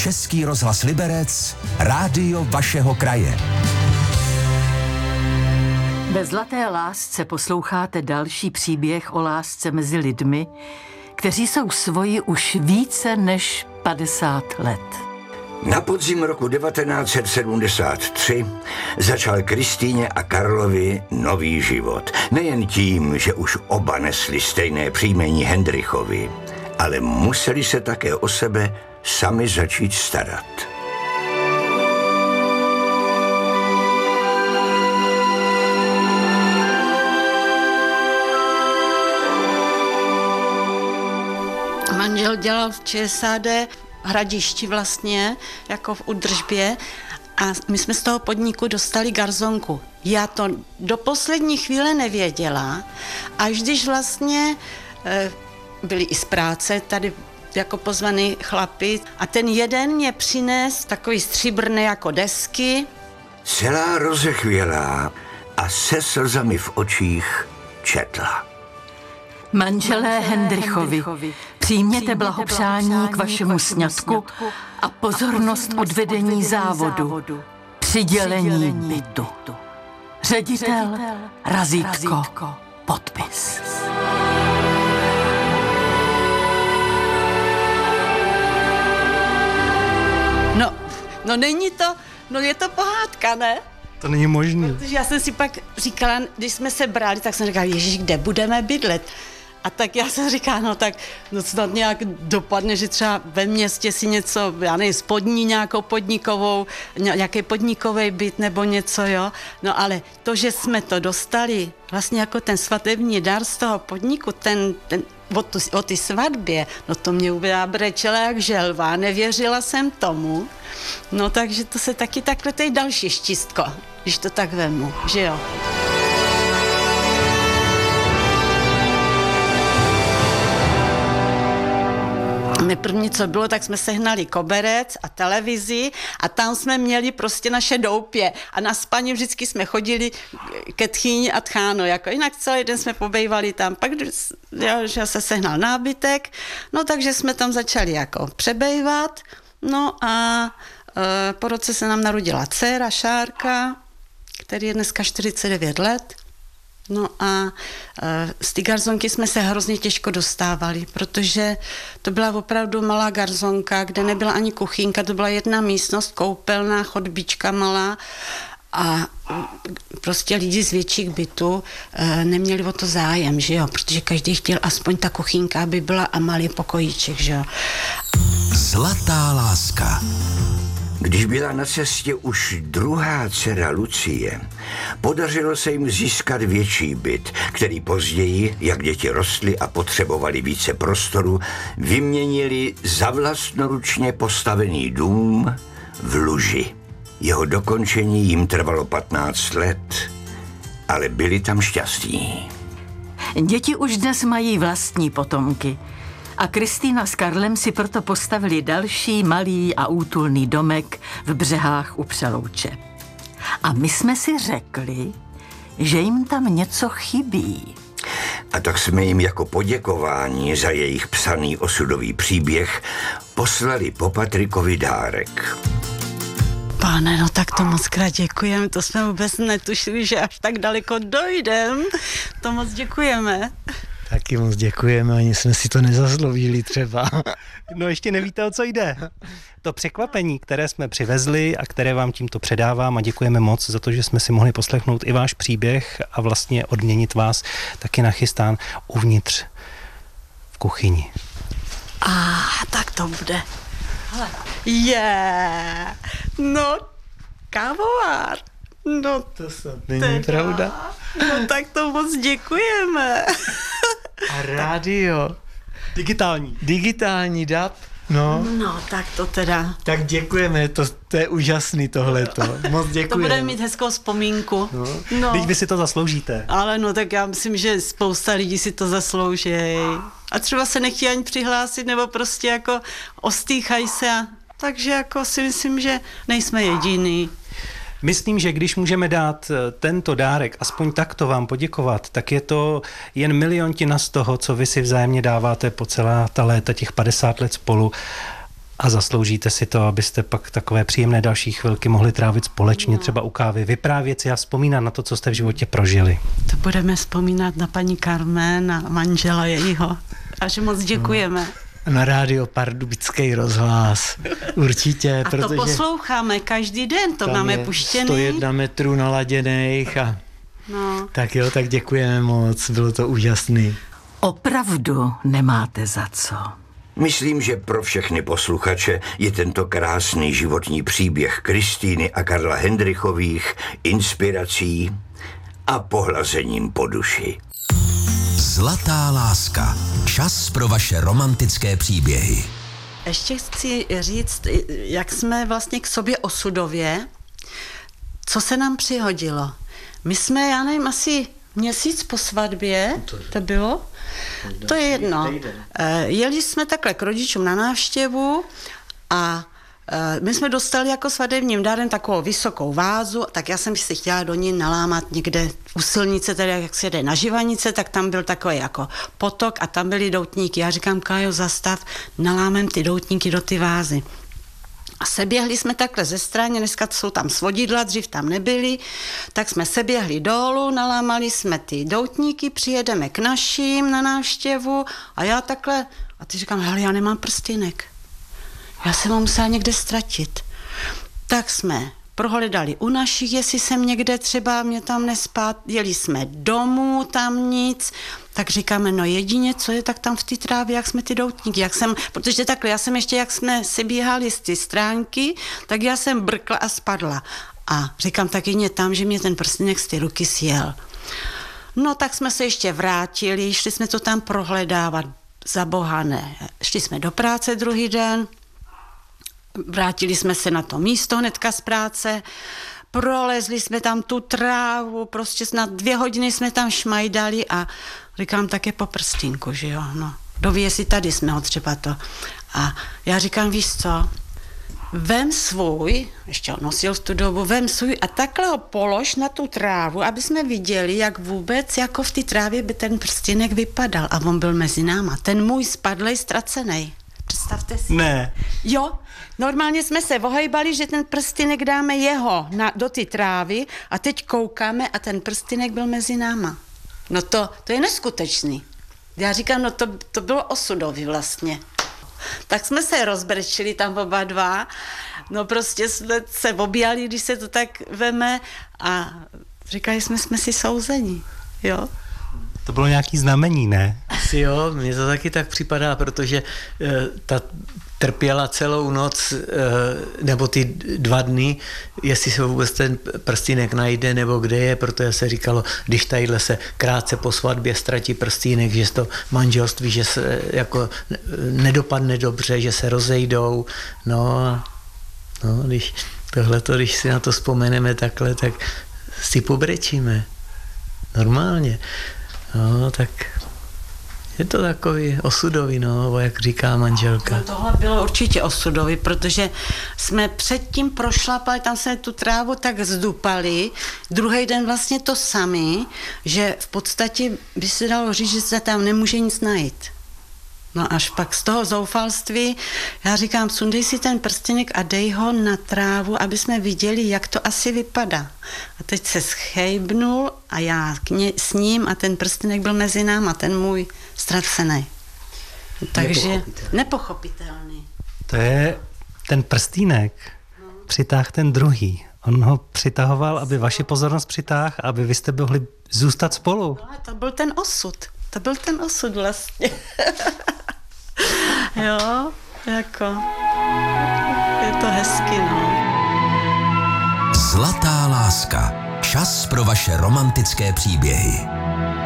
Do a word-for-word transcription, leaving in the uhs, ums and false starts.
Český rozhlas Liberec, rádio vašeho kraje. Ve Zlaté lásce posloucháte další příběh o lásce mezi lidmi, kteří jsou svoji už více než padesát let. Na podzim roku devatenáct set sedmdesát tři začal Kristýně a Karlovi nový život. Nejen tím, že už oba nesli stejné příjmení Hendrichovi, ale museli se také o sebe sami začít starat. Manžel dělal v ČSAD Hradišti vlastně, jako v údržbě, a my jsme z toho podniku dostali garzonku. Já to do poslední chvíle nevěděla, až když vlastně e, byli i z práce tady jako pozvaný chlapi a ten jeden mě přines takový stříbrné jako desky. Celá rozechvělá a se slzami v očích četla. Manželé Hendrichovi, přijměte blahopřání k vašemu sňatku a pozornost od vedení závodu, přidělení bytu. Ředitel, razítko, podpis. No, no není to, no je to pohádka, ne? To není možné. Protože já jsem si pak říkala, když jsme se brali, tak jsem říkala, ježiš, kde budeme bydlet? A tak já jsem říkala, no tak no snad nějak dopadne, že třeba ve městě si něco, já nevím, spodní nějakou podnikovou, nějaký podnikový byt nebo něco, jo. No ale to, že jsme to dostali vlastně jako ten svatební dar z toho podniku, ten, ten o, tu, o ty svatbě, no to mě uvěděla brečela jak želva, nevěřila jsem tomu. No takže to se taky takhle, to je další štístko, když to tak vemu, že jo. My první, co bylo, tak jsme sehnali koberec a televizi a tam jsme měli prostě naše doupě a na spaní vždycky jsme chodili ke tchýni a tcháno, jako jinak celý den jsme pobejvali tam, pak já, že se sehnal nábytek, no takže jsme tam začali jako přebejvat, no a e, po roce se nám narodila dcera Šárka, který je dneska čtyřicet devět let. No a e, z ty garzonky jsme se hrozně těžko dostávali, protože to byla opravdu malá garzonka, kde nebyla ani kuchynka, to byla jedna místnost, koupelná, chodbička malá a prostě lidi z větších bytů e, neměli o to zájem, že jo, protože každý chtěl aspoň ta kuchynka, aby byla a malý pokojíček, že jo. Zlatá láska. Když byla na cestě už druhá dcera Lucie, podařilo se jim získat větší byt, který později, jak děti rostly a potřebovali více prostoru, vyměnili za vlastnoručně postavený dům v Luži. Jeho dokončení jim trvalo patnáct let, ale byli tam šťastní. Děti už dnes mají vlastní potomky. A Kristýna s Karlem si proto postavili další malý a útulný domek v Břehách u Přelouče. A my jsme si řekli, že jim tam něco chybí. A tak jsme jim jako poděkování za jejich psaný osudový příběh poslali po Patrikovi dárek. Pane, no tak to moc krát děkujeme, to jsme vůbec netušili, že až tak daleko dojdem. To moc děkujeme. Taky moc děkujeme, ani jsme si to nezasloužili třeba. No ještě nevíte, o co jde. To překvapení, které jsme přivezli a které vám tímto předávám a děkujeme moc za to, že jsme si mohli poslechnout i váš příběh a vlastně odměnit vás, taky nachystán uvnitř v kuchyni. A ah, tak to bude. Je, yeah. No, kávovár. No, to snad není pravda. No tak to moc děkujeme. A rádio. Digitální. Digitální D A B. No. No, tak to teda. Tak děkujeme, to, to je úžasný tohleto. Moc děkujeme. To bude mít hezkou vzpomínku. No. No. Teď vy si to zasloužíte. Ale no, tak já myslím, že spousta lidí si to zaslouží. A třeba se nechtějí ani přihlásit, nebo prostě jako ostýchají se. A... Takže jako si myslím, že nejsme jediný. Myslím, že když můžeme dát tento dárek, aspoň takto vám poděkovat, tak je to jen miliontina z toho, co vy si vzájemně dáváte po celá ta léta, těch padesát let spolu. A zasloužíte si to, abyste pak takové příjemné další chvilky mohli trávit společně, no. třeba u kávy, vyprávět si a vzpomínat na to, co jste v životě prožili. To budeme vzpomínat na paní Carmen a manžela jejího. A že moc děkujeme. Na rádio Pardubický rozhlas. Určitě, A protože to posloucháme každý den, to tam máme je puštěný. sto jedna metrů naladěných a No. tak jo, tak děkujeme moc, bylo to úžasný. Opravdu nemáte za co. Myslím, že pro všechny posluchače je tento krásný životní příběh Kristýny a Karla Hendrychových inspirací a pohlazením po duši. Zlatá láska. Čas pro vaše romantické příběhy. Ještě chci říct, jak jsme vlastně k sobě osudově, co se nám přihodilo. My jsme, já nevím, asi měsíc po svatbě, to bylo? To je jedno. Jeli jsme takhle k rodičům na návštěvu a my jsme dostali jako svatebním dárem takovou vysokou vázu, tak já jsem si chtěla do ní nalámat někde u silnice, tedy jak se jde na Živanice, tak tam byl takový jako potok a tam byly doutníky. Já říkám, Kájo, zastav, nalámem ty doutníky do ty vázy. A seběhli jsme takhle ze strany, dneska jsou tam svodidla, dřív tam nebyly, tak jsme seběhli dolů, nalámali jsme ty doutníky, přijedeme k našim na návštěvu a já takhle, a ty říkám, hele, já nemám prstýnek. Já jsem ho musela někde ztratit. Tak jsme prohledali u našich, jestli jsem někde třeba mě tam nespát, jeli jsme domů, tam nic, tak říkáme, no jedině, co je, tak tam v té trávě, jak jsme ty doutníky, jak jsem, protože takhle, já jsem ještě, jak jsme si běhali z ty stránky, tak já jsem brkla a spadla. A říkám, tak jedině tam, že mě ten prstínek z ty ruky sjel. No tak jsme se ještě vrátili, šli jsme to tam prohledávat, za boha ne. Šli jsme do práce druhý den, vrátili jsme se na to místo hnedka z práce, prolezli jsme tam tu trávu, prostě snad dvě hodiny jsme tam šmajdali a říkám, tak je po prstínku, že jo, no. Doví, jestli tady jsme ho třeba to. A já říkám, víš co, vem svůj, ještě ho nosil v tu dobu, vem svůj a takhle ho polož na tu trávu, aby jsme viděli, jak vůbec jako v té trávě by ten prstínek vypadal. A on byl mezi náma, ten můj spadlej, ztracený. Představte si. Ne. Jo, normálně jsme se ohejbali, že ten prstínek dáme jeho na, do ty trávy a teď koukáme a ten prstínek byl mezi náma. No to, to je neskutečný. Já říkám, no to, to bylo osudový vlastně. Tak jsme se rozbrečili tam oba dva, no prostě jsme se objali, když se to tak veme a říkali jsme, jsme si souzení, jo. To bylo nějaký znamení, ne? Asi jo, mně to taky tak připadá, protože e, ta trpěla celou noc, e, nebo ty dva dny, jestli se vůbec ten prstínek najde, nebo kde je, protože se říkalo, když tadyhle se krátce po svatbě ztratí prstínek, že to manželství, že se jako nedopadne dobře, že se rozejdou, no, no když tohleto, když si na to vzpomeneme takhle, tak si pobrečíme. Normálně. No, tak je to takový osudový, no, jak říká manželka. No, tohle bylo určitě osudový, protože jsme předtím prošlapali, tam jsme tu trávu tak zdupali, druhý den vlastně to sami, že v podstatě by se dalo říct, že se tam nemůže nic najít. No až pak z toho zoufalství, já říkám, sundej si ten prstínek a dej ho na trávu, aby jsme viděli, jak to asi vypadá. A teď se schejbnul a já k ně, s ním a ten prstínek byl mezi náma, ten můj ztracený. Takže nepochopitelný. nepochopitelný. To je ten prstínek, no. Přitáh ten druhý. On ho přitahoval, aby vaši pozornost přitáhl, aby vy jste mohli zůstat spolu. No, to byl ten osud. To byl ten osud vlastně. Jo, jako, je to hezky, no. Zlatá láska. Čas pro vaše romantické příběhy.